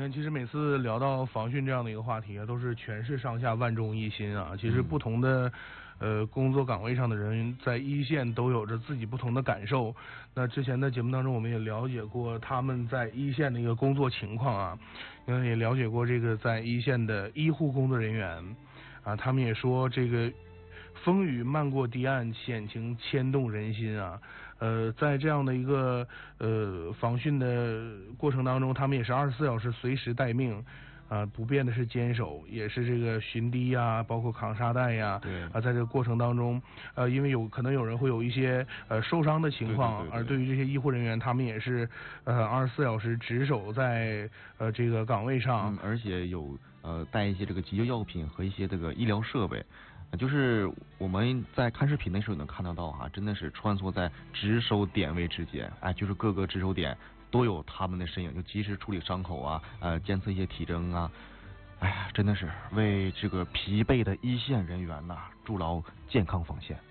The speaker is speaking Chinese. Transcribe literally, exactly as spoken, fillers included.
们其实每次聊到防汛这样的一个话题啊，都是全市上下万众一心啊。其实不同的呃工作岗位上的人在一线都有着自己不同的感受。那之前的节目当中，我们也了解过他们在一线的一个工作情况啊，因为也了解过这个在一线的医护工作人员啊，他们也说这个。风雨漫过堤岸，险情牵动人心啊！呃，在这样的一个呃防汛的过程当中，他们也是二十四小时随时待命，啊、呃，不变的是坚守，也是这个巡堤呀，包括扛沙袋呀， 对啊，在这个过程当中，呃，因为有可能有人会有一些呃受伤的情况， 对对对对而对于这些医护人员，他们也是呃二十四小时值守在呃这个岗位上， 嗯，而且有呃带一些这个急救药品和一些这个医疗设备。就是我们在看视频的时候能看得到哈、啊，真的是穿梭在值守点位之间，哎，就是各个值守点都有他们的身影，就及时处理伤口啊，呃，监测一些体征啊，哎呀，真的是为这个疲惫的一线人员呐、筑牢健康防线。